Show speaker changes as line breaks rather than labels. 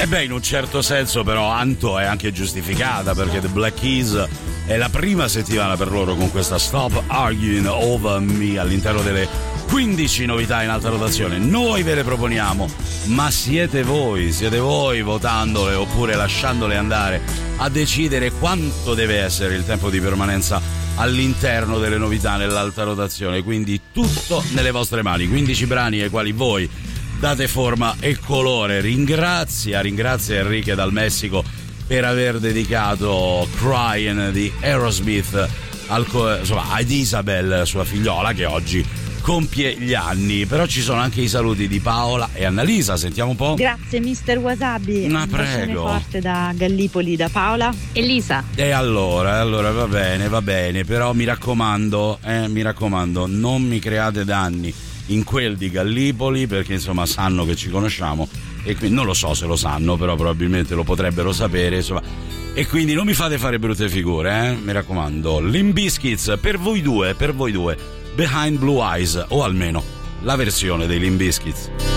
beh, in un certo senso però Anto è anche giustificata, perché The Black Keys è la prima settimana per loro con questa Stop Arguing Over Me all'interno delle 15 novità in alta rotazione. Noi ve le proponiamo, ma siete voi votandole oppure lasciandole andare a decidere quanto deve essere il tempo di permanenza all'interno delle novità nell'alta rotazione. Quindi tutto nelle vostre mani, 15 brani ai quali voi date forma e colore. Ringrazia Enrique dal Messico per aver dedicato Crying di Aerosmith ad Isabel, sua figliola, che oggi compie gli anni. Però ci sono anche i saluti di Paola e Annalisa, sentiamo un po'.
Grazie mister Wasabi.
Ma
un
prego.
forte da Gallipoli, da Paola e Lisa.
E allora va bene, però mi raccomando, non mi create danni in quel di Gallipoli, perché insomma sanno che ci conosciamo e quindi non lo so se lo sanno, però probabilmente lo potrebbero sapere, insomma, e quindi non mi fate fare brutte figure, mi raccomando. Limp Bizkit per voi due, Behind Blue Eyes, o almeno la versione dei Limp Bizkit.